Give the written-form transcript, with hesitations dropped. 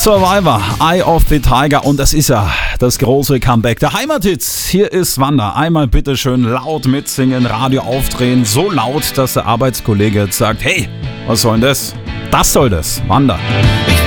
Survivor, Eye of the Tiger, und das ist ja das große Comeback der Heimathits. Hier ist Wanda. Einmal bitte schön laut mitsingen, Radio aufdrehen, so laut, dass der Arbeitskollege jetzt sagt, hey, was soll denn das? Das soll das, Wanda.